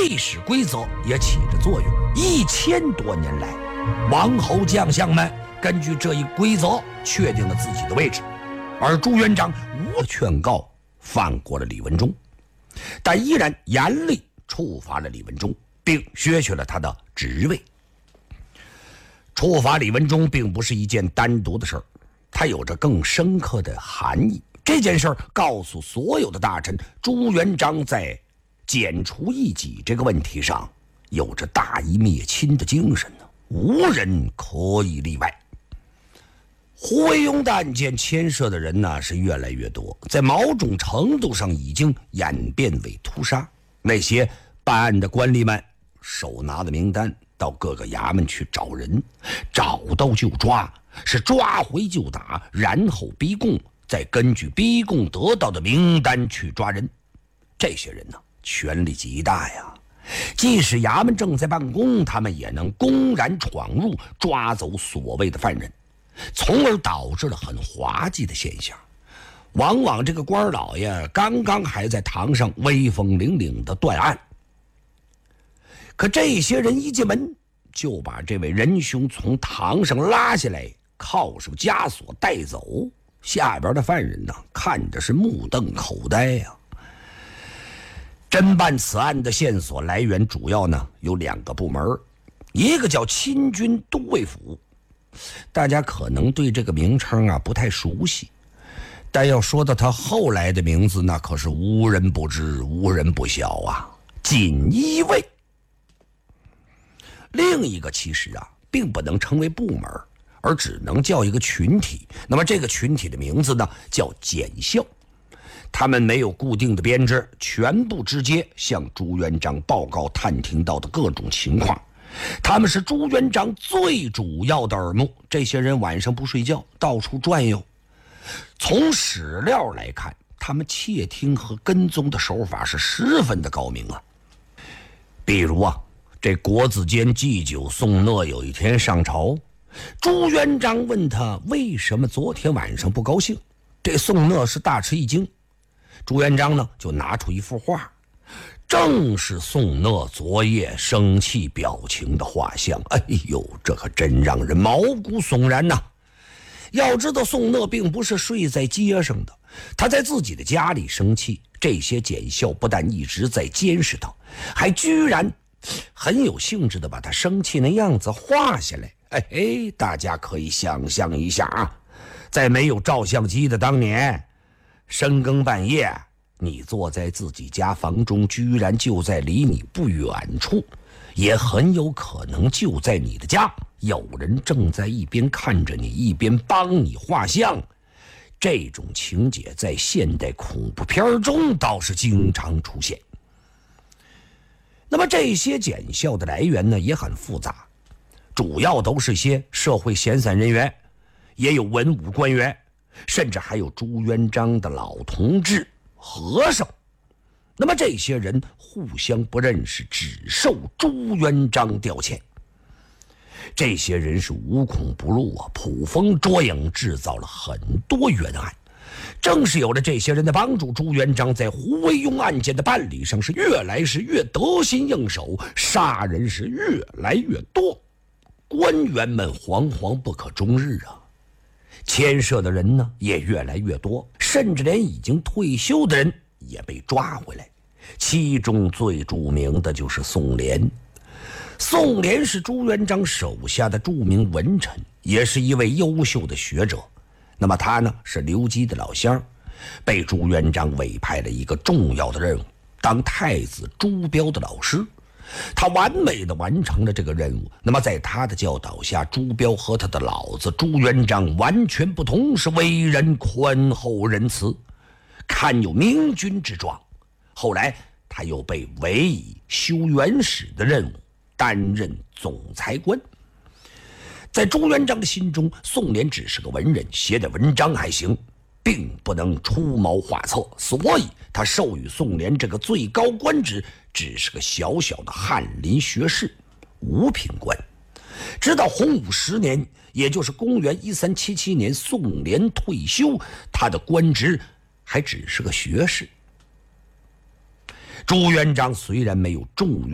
历史规则也起着作用。1000多年来，王侯将相们根据这一规则确定了自己的位置，而朱元璋无劝告放过了李文忠，但依然严厉处罚了李文忠，并削去了他的职位。处罚李文忠并不是一件单独的事儿，它有着更深刻的含义。这件事儿告诉所有的大臣，朱元璋在剪除异己这个问题上有着大义灭亲的精神呢，无人可以例外。胡惟庸的案件牵涉的人呢是越来越多，在某种程度上已经演变为屠杀。那些办案的官吏们手拿的名单，到各个衙门去找人，找到就抓，是抓回就打，然后逼供，再根据逼供得到的名单去抓人。这些人呢，权力极大呀，即使衙门正在办公，他们也能公然闯入，抓走所谓的犯人，从而导致了很滑稽的现象。往往这个官老爷刚刚还在堂上威风凛凛的断案，可这些人一进门就把这位仁兄从堂上拉下来，铐上枷锁带走，下边的犯人呢看着是目瞪口呆呀。侦办此案的线索来源主要呢有2个部门，一个叫亲军都尉府，大家可能对这个名称啊不太熟悉，但要说到他后来的名字，那可是无人不知无人不晓啊，锦衣卫。另一个其实啊并不能称为部门，而只能叫一个群体，那么这个群体的名字呢叫检校。他们没有固定的编制，全部直接向朱元璋报告探听到的各种情况。他们是朱元璋最主要的耳目，这些人晚上不睡觉，到处转悠。从史料来看，他们窃听和跟踪的手法是十分的高明啊。比如啊，这国子监祭酒宋讷有一天上朝，朱元璋问他为什么昨天晚上不高兴，这宋讷是大吃一惊。朱元璋呢就拿出一幅画，正是宋讷昨夜生气表情的画像。哎呦，这可真让人毛骨悚然呐！要知道宋讷并不是睡在街上的，他在自己的家里生气，这些检校不但一直在监视他，还居然很有兴致的把他生气那样子画下来。哎，大家可以想象一下啊，在没有照相机的当年，深更半夜你坐在自己家房中，居然就在离你不远处，也很有可能就在你的家，有人正在一边看着你一边帮你画像。这种情节在现代恐怖片中倒是经常出现。那么这些检校的来源呢也很复杂，主要都是些社会闲散人员，也有文武官员，甚至还有朱元璋的老同志和尚。那么这些人互相不认识，只受朱元璋调遣。这些人是无孔不入啊，捕风捉影，制造了很多冤案。正是有了这些人的帮助，朱元璋在胡惟庸案件的办理上是越来越得心应手，杀人是越来越多，官员们惶惶不可终日啊。牵涉的人呢也越来越多，甚至连已经退休的人也被抓回来。其中最著名的就是宋濂。宋濂是朱元璋手下的著名文臣，也是一位优秀的学者。那么他呢是刘基的老乡，被朱元璋委派了一个重要的任务，当太子朱标的老师。他完美的完成了这个任务。那么在他的教导下，朱标和他的老子朱元璋完全不同，是为人宽厚仁慈，堪有明君之状。后来他又被委以修元史的任务，担任总裁官。在朱元璋的心中，宋濂只是个文人，写点文章还行，并不能出谋划策，所以他授予宋濂这个最高官职，只是个小小的翰林学士，五品官。直到洪武10年，也就是公元1377年，宋濂退休，他的官职还只是个学士。朱元璋虽然没有重